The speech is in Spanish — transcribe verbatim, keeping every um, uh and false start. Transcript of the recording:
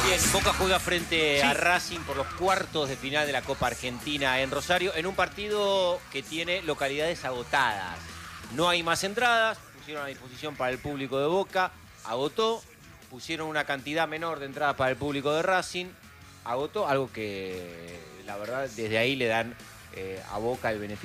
Bien, Boca juega frente Sí. a Racing por los cuartos de final de la Copa Argentina en Rosario, en un partido que tiene localidades agotadas. No hay más entradas, pusieron a disposición para el público de Boca, agotó, pusieron una cantidad menor de entradas para el público de Racing, agotó, algo que la verdad desde ahí le dan eh, a Boca el beneficio.